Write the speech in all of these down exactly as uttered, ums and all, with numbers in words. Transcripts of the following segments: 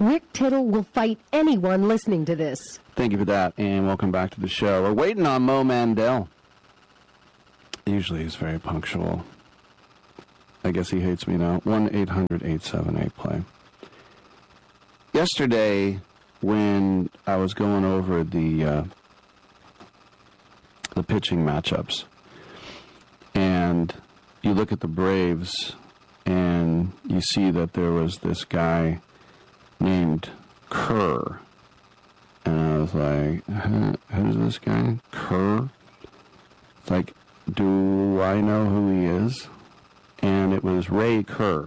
Rick Tittle will fight anyone listening to this. Thank you for that, and welcome back to the show. We're waiting on Mo Mandel. Usually he's very punctual. I guess he hates me now. one eight hundred eight seven eight play. Yesterday, when I was going over the uh, the pitching matchups, and you look at the Braves, and you see that there was this guy named Kerr. And I was like, huh, who's this guy? Kerr? It's like, do I know who he is? And it was Ray Kerr.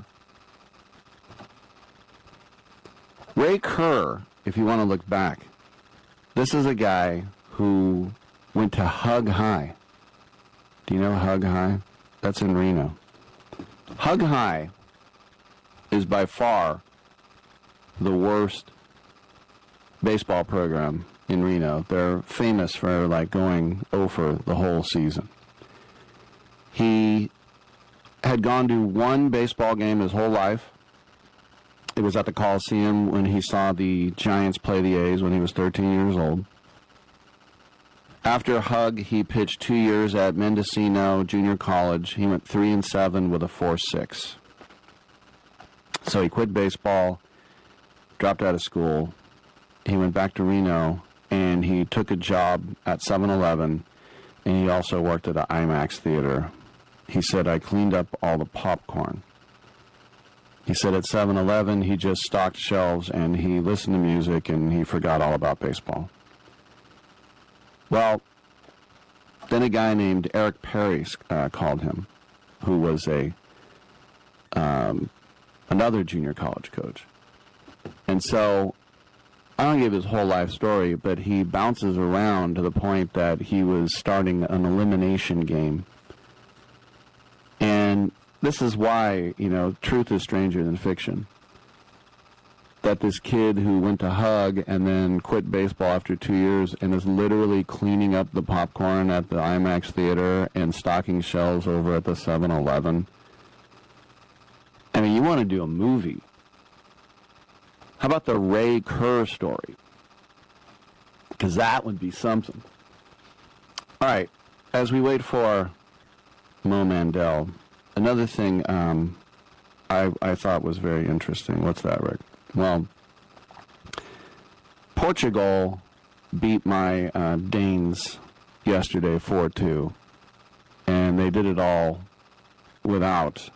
Ray Kerr, if you want to look back, this is a guy who went to Hug High. Do you know Hug High? That's in Reno. Hug High is by far the worst baseball program in Reno. They're famous for like going over the whole season. He had gone to one baseball game his whole life. It was at the Coliseum when he saw the Giants play the A's when he was thirteen years old. After Hug, he pitched two years at Mendocino Junior College. He went three and seven with a four six. So he quit baseball, dropped out of school. He went back to Reno, and he took a job at seven eleven, and he also worked at the IMAX theater. He said, I cleaned up all the popcorn. He said at seven eleven, he just stocked shelves, and he listened to music, and he forgot all about baseball. Well, then a guy named Eric Perry uh, called him, who was a um, another junior college coach. And so I don't give his whole life story, but he bounces around to the point that he was starting an elimination game. And this is why, you know, truth is stranger than fiction. That this kid who went to Hug and then quit baseball after two years and is literally cleaning up the popcorn at the IMAX theater and stocking shelves over at the seven eleven. I mean, you want to do a movie. How about the Ray Kerr story? Because that would be something. All right, as we wait for Mo Mandel, another thing um, I, I thought was very interesting. What's that, Rick? Well, Portugal beat my uh, Danes yesterday four two, and they did it all without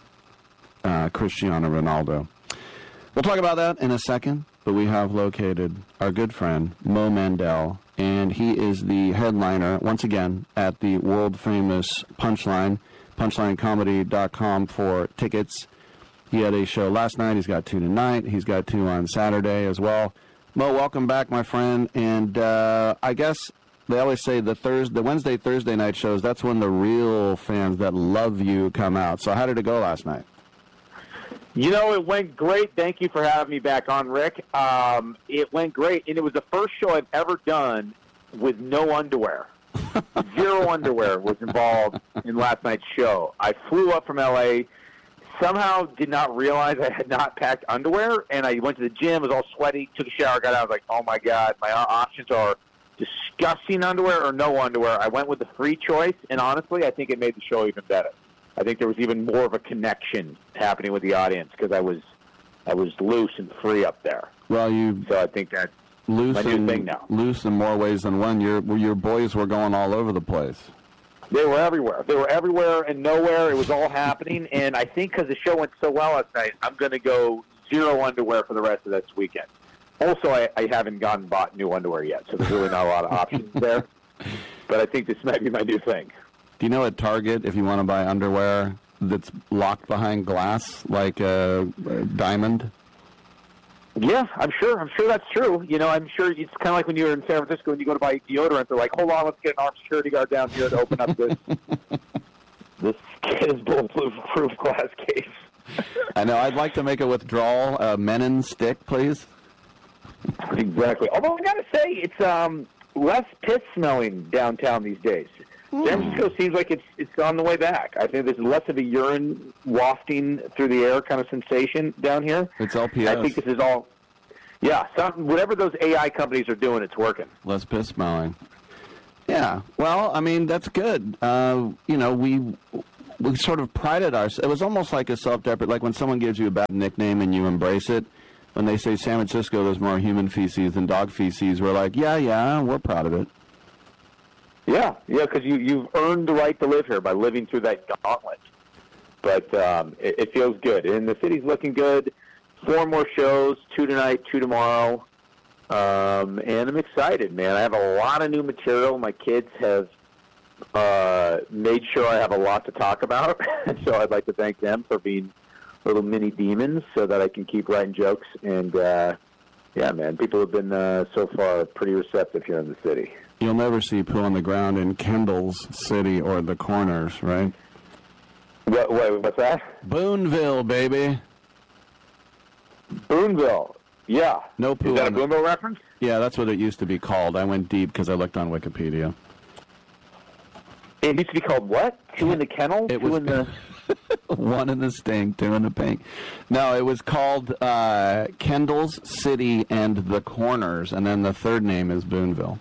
uh, Cristiano Ronaldo. We'll talk about that in a second, but we have located our good friend, Mo Mandel, and he is the headliner, once again, at the world-famous Punchline, punchline comedy dot com for tickets. He had a show last night. He's got two tonight. He's got two on Saturday as well. Mo, welcome back, my friend. And uh, I guess they always say the Thursday, the Wednesday, Thursday night shows, that's when the real fans that love you come out. So how did it go last night? You know, it went great. Thank you for having me back on, Rick. Um, it went great, and it was the first show I've ever done with no underwear. Zero underwear was involved in last night's show. I flew up from L A, somehow did not realize I had not packed underwear, and I went to the gym, was all sweaty, took a shower, got out, I was like, oh my God, my options are disgusting underwear or no underwear. I went with the free choice, and honestly, I think it made the show even better. I think there was even more of a connection happening with the audience because I was I was loose and free up there. Well, you so I think that's loose my new thing now. Loose in more ways than one. Your your boys were going all over the place. They were everywhere. They were everywhere and nowhere. It was all happening. And I think because the show went so well last night, I'm going to go zero underwear for the rest of this weekend. Also, I, I haven't gone and bought new underwear yet, so there's really not a lot of options there. But I think this might be my new thing. Do you know at Target, if you want to buy underwear that's locked behind glass, like a, a diamond? Yeah, I'm sure. I'm sure that's true. You know, I'm sure it's kind of like when you're in San Francisco and you go to buy deodorant. They're like, hold on, let's get an armed security guard down here to open up this this kid's bulletproof glass case. I know. I'd like to make a withdrawal. Uh, Menon stick, please. Exactly. Although I got to say, it's um, less piss smelling downtown these days. Mm. San Francisco seems like it's it's on the way back. I think there's less of a urine wafting through the air kind of sensation down here. It's L P S. I think this is all. Yeah, some, whatever those A I companies are doing, it's working. Less piss smelling. Yeah, well, I mean, that's good. Uh, you know, we we sort of prided ourselves. It was almost like a self-deprecate, like when someone gives you a bad nickname and you embrace it. When they say San Francisco, there's more human feces than dog feces, we're like, yeah, yeah, we're proud of it. Yeah, yeah, because you, you've earned the right to live here by living through that gauntlet. But um, it, it feels good. And the city's looking good. Four more shows, two tonight, two tomorrow. Um, and I'm excited, man. I have a lot of new material. My kids have uh, made sure I have a lot to talk about. So I'd like to thank them for being little mini demons so that I can keep writing jokes. And, uh, yeah, man, people have been uh, so far pretty receptive here in the city. You'll never see poo on the ground in Kendall's City or the Corners, right? What, what, what's that? Boonville, baby. Boonville. Yeah. No poo. Is that a on the- Boonville reference? Yeah, that's what it used to be called. I went deep because I looked on Wikipedia. It used to be called what? Two in the kennel? It Two was in the... one in the stink, two in the pink. No, it was called uh, Kendall's City and the Corners, and then the third name is Boonville.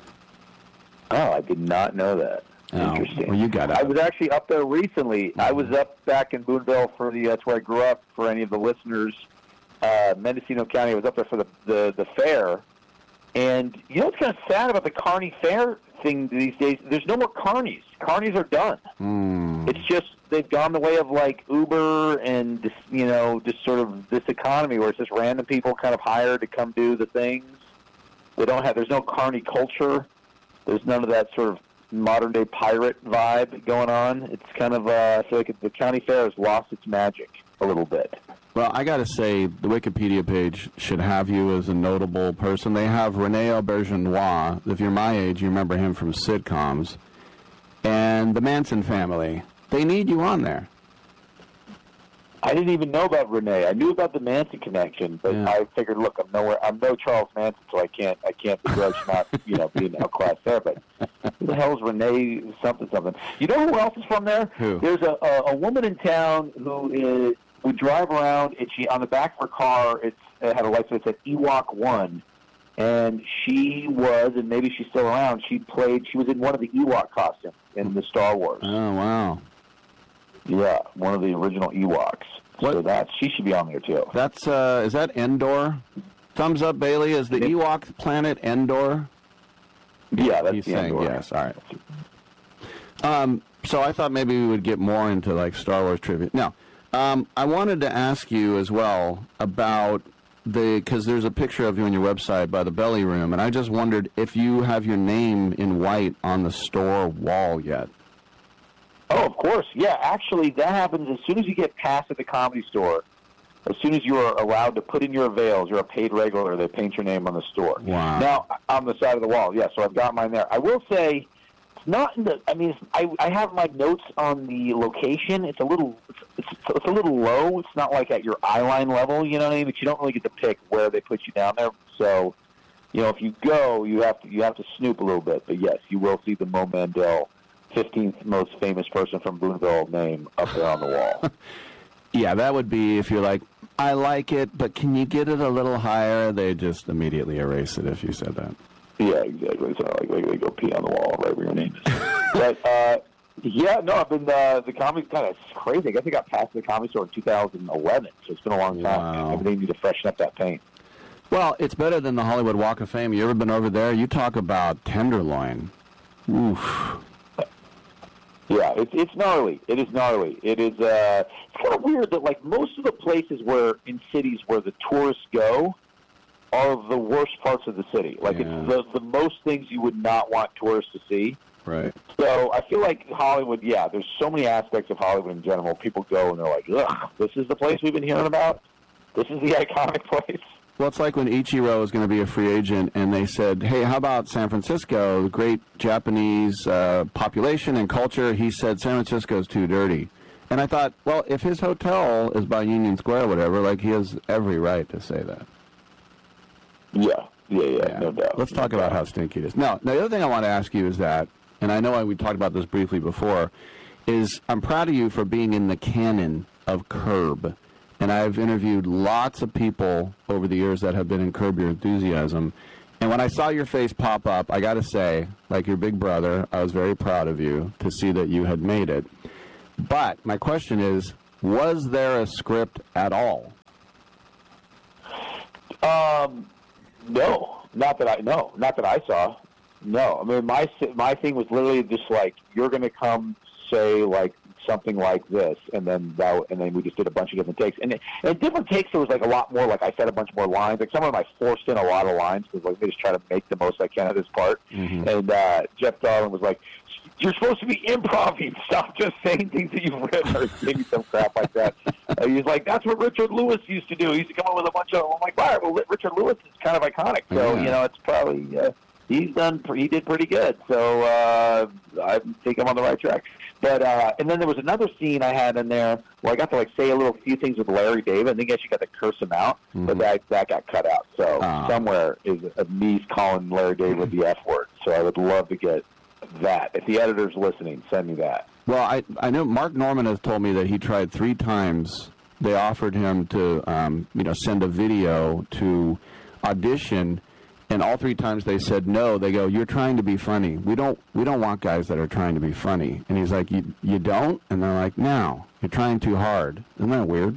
Oh, I did not know that. Oh, Interesting. well, you got it. I was actually up there recently. I was up back in Boonville for the, that's where I grew up, for any of the listeners. Uh, Mendocino County, I was up there for the, the, the fair. And you know what's kind of sad about the Carney Fair thing these days? There's no more carnies. Carnies are done. Mm. It's just they've gone the way of like Uber and this, you know, just sort of this economy where it's just random people kind of hired to come do the things. They don't have. There's no carny culture. There's none of that sort of modern day pirate vibe going on. It's kind of uh, I feel like the county fair has lost its magic a little bit. Well, I got to say, the Wikipedia page should have you as a notable person. They have Rene Auberjonois. If you're my age, you remember him from sitcoms. And the Manson family. They need you on there. I didn't even know about Renee. I knew about the Manson connection, but Yeah. I figured, look, I'm nowhere. I'm no Charles Manson, so I can't. I can't begrudge not, you know, being outclassed there. But who the hell is Renee? Something, something. You know who else is from there? Who? There's a a, a woman in town who is. We drive around, and she on the back of her car. It's it had a license that said Ewok One, and she was, and maybe she's still around. She played. She was in one of the Ewok costumes in the Star Wars. Oh, wow. Yeah, one of the original Ewoks. What? So that she should be on there too. That's, uh, is that Endor? Thumbs up, Bailey. Is the Yep. Ewok planet Endor? Yeah, that's He's the saying Endor. yes. All right. Um, so I thought maybe we would get more into, like, Star Wars trivia. Now, um, I wanted to ask you as well about the, because there's a picture of you on your website by the Belly Room, and I just wondered if you have your name in white on the store wall yet. Oh, of course. Yeah, actually, that happens as soon as you get past at the Comedy Store. As soon as you are allowed to put in your avails, you're a paid regular, they paint your name on the store. Wow. Now, on the side of the wall, yeah, so I've got mine there. I will say, it's not in the, I mean, it's, I, I have my notes on the location. It's a little, it's, it's, it's a little low. It's not like at your eye line level, you know what I mean? But you don't really get to pick where they put you down there. So, you know, if you go, you have to, you have to snoop a little bit. But yes, you will see the Mo Mandel fifteenth most famous person from Boonville name up there on the wall. Yeah, that would be if you're like, I like it, but can you get it a little higher? They just immediately erase it if you said that. Yeah, exactly. So like, like they go pee on the wall right where your name is. But uh, yeah, no, I've been uh, the comedy kind of crazy. I guess I got past the Comedy Store in two thousand eleven, so it's been a long time. Wow. I really need to freshen up that paint. Well, it's better than the Hollywood Walk of Fame. You ever been over there? You talk about tenderloin. Oof. Yeah, it's it's gnarly. It is gnarly. It is. Uh, it's kind of weird that like most of the places where in cities where the tourists go are the worst parts of the city. Like Yeah. it's the the most things you would not want tourists to see. Right. So I feel like Hollywood. Yeah, there's so many aspects of Hollywood in general. People go and they're like, ugh, this is the place we've been hearing about. This is the iconic place. Well, it's like when Ichiro was going to be a free agent, and they said, hey, how about San Francisco, the great Japanese uh, population and culture? He said, San Francisco's too dirty. And I thought, well, if his hotel is by Union Square or whatever, like, he has every right to say that. Yeah, yeah, yeah, Yeah. no doubt. Let's no talk doubt. about how stinky it is. Now, the other thing I want to ask you is that, and I know I, we talked about this briefly before, is I'm proud of you for being in the canon of Curb. and I've interviewed lots of people over the years that have been in Curb Your Enthusiasm. And when I saw your face pop up, I got to say, like your big brother, I was very proud of you to see that you had made it. But my question is, was there a script at all? Um, no, not that I no, not that I saw. No, I mean my my thing was literally just like, you're going to come say like something like this, and then that, and then we just did a bunch of different takes. And, and different takes, there was like a lot more. Like I said, a bunch more lines. Like some of them I forced in a lot of lines because like they just try to make the most I can of this part. Mm-hmm. And uh, Jeff Darlin was like, "You're supposed to be improv-ing. Stop just saying things that you've written," or maybe some crap like that. Uh, he's like, "That's what Richard Lewis used to do. He used to come up with a bunch of." I'm like, "All right, well, Richard Lewis is kind of iconic, so yeah. you know, it's probably uh, he's done. He did pretty good. So uh, I think I'm on the right track." But uh, and then there was another scene I had in there where I got to like say a little few things with Larry David. I think I actually got to curse him out, mm-hmm. but that that got cut out. So uh. somewhere is a me calling Larry David the F word. So I would love to get that. If the editor's listening, send me that. Well, I I know Mark Norman has told me that he tried three times. They offered him to um, you know send a video to audition. And all three times they said no. They go, "You're trying to be funny. We don't we don't want guys that are trying to be funny." And he's like, "You you don't?" And they're like, "No, you're trying too hard." Isn't that weird?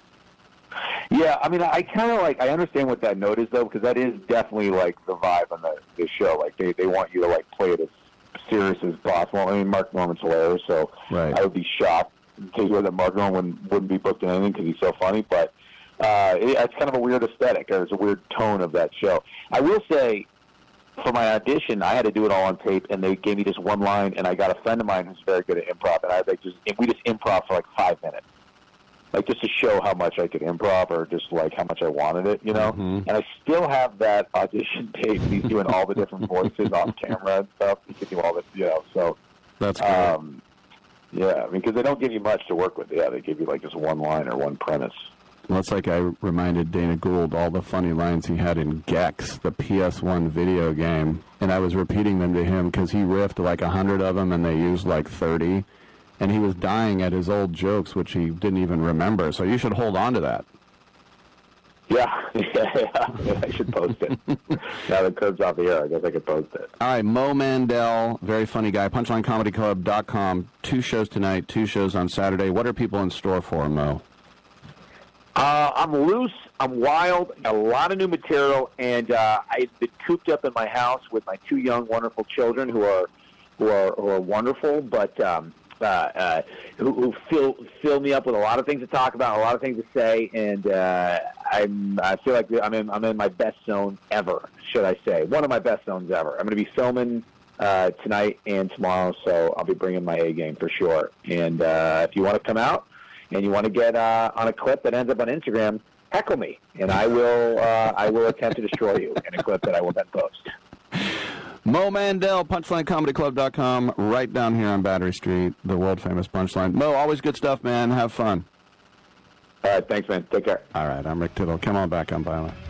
Yeah, I mean, I kind of like I understand what that note is though, because that is definitely like the vibe on the, the show. Like they, they want you to like play it as serious as possible. I mean, Mark Norman's hilarious, so right. I would be shocked to hear that Mark Norman wouldn't be booked in anything because he's so funny. But Uh, it, it's kind of a weird aesthetic, or it's a weird tone of that show. I will say, for my audition, I had to do it all on tape, and they gave me just one line, and I got a friend of mine who's very good at improv, and I like just and we just improv for like five minutes, like just to show how much I could improv, or just like how much I wanted it, you know. Mm-hmm. And I still have that audition tape. He's doing all the different voices off camera and stuff. He can do all this, you know. So that's great. Um, yeah, I mean, because they don't give you much to work with. Yeah, they give you like just one line or one premise. Well, it's like I reminded Dana Gould all the funny lines he had in Gex, the P S one video game, and I was repeating them to him because he riffed like a hundred of them and they used like thirty, and he was dying at his old jokes, which he didn't even remember. So you should hold on to that. Yeah, yeah, yeah, I should post it. Now that Curb's off the air, I guess I could post it. All right, Mo Mandel, very funny guy, punchline comedy club dot com. Two shows tonight, two shows on Saturday. What are people in store for, Mo? Uh, I'm loose. I'm wild. Got a lot of new material, and uh, I've been cooped up in my house with my two young, wonderful children who are who are, who are wonderful, but um, uh, uh, who, who fill fill me up with a lot of things to talk about, a lot of things to say, and uh, I'm I feel like I'm in I'm in my best zone ever, should I say? One of my best zones ever. I'm going to be filming uh, tonight and tomorrow, so I'll be bringing my A game for sure. And uh, if you want to come out and you want to get uh, on a clip that ends up on Instagram, heckle me, and I will uh, I will attempt to destroy you in a clip that I will then post. Mo Mandel, punchline comedy club dot com, right down here on Battery Street, the world-famous Punchline. Mo, always good stuff, man. Have fun. All right, thanks, man. Take care. All right, I'm Rick Tittle. Come on back on Violent.